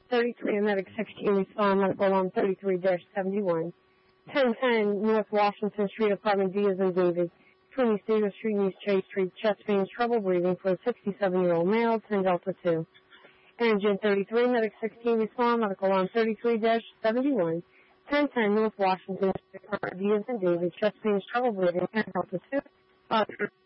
33 and Medic 16 respond medical alarm 33-71. 1010 North Washington Street, apartment D as in David, 20 Stadium Street and East Chase Street, chest pains, trouble breathing for a 67-year-old male, 10 Delta 2. Engine 33, Medic 16 respond medical alarm 33-71. 1010 North Washington Street, apartment D as in David, chest pains, trouble breathing, 10 Delta 2.